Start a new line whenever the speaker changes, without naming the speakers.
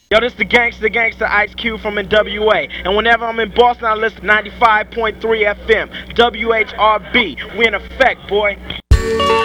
Yo, this the gangster Ice Cube from NWA. And whenever I'm in Boston, I listen to 95.3 FM. WHRB. We in effect, boy.